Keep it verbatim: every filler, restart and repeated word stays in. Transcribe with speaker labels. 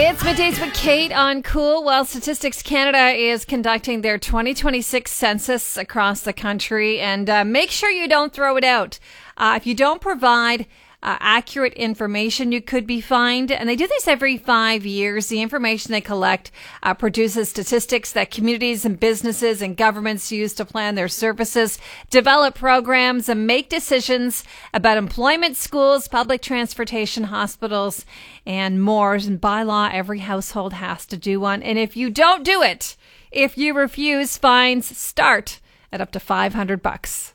Speaker 1: It's Middays with Kate on Cool. Well, Statistics Canada is conducting their twenty twenty-six census across the country, and uh, make sure you don't throw it out. Uh, if you don't provide uh, accurate information, you could be fined. And they do this every five years. The information they collect uh, produces statistics that communities and businesses and governments use to plan their services, develop programs, and make decisions about employment, schools, public transportation, hospitals, and more. And by law, every household has to do one. And if you don't do it, if you refuse, fines start at up to five hundred bucks.